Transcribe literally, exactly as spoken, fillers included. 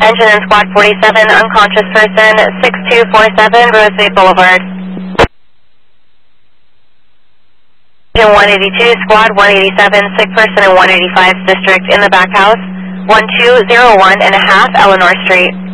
Engine in Squad forty-seven, unconscious person, six two four seven, Rosemead Boulevard. Engine one eighty-two, Squad one eighty-seven, sick person in one eighty-five District in the back house, one two zero one and a half Eleanor Street.